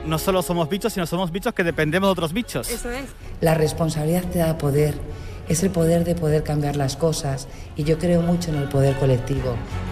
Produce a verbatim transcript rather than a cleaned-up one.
no solo somos bichos, sino somos bichos que dependemos de otros bichos. Eso es. La responsabilidad te da poder, es el poder de poder cambiar las cosas y yo creo mucho en el poder colectivo.